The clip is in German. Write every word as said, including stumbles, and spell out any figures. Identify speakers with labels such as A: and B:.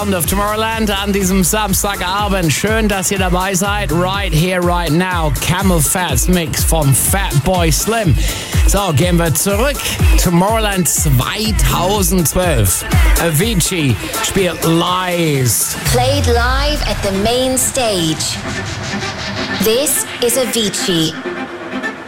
A: Sound of Tomorrowland an diesem Samstagabend. Schön, dass ihr dabei seid. Right here, right now. Camel Fats Mix von Fatboy Slim. So, gehen wir zurück. Tomorrowland zweitausendzwölf. Avicii spielt Lies.
B: Played live at the main stage. This is Avicii.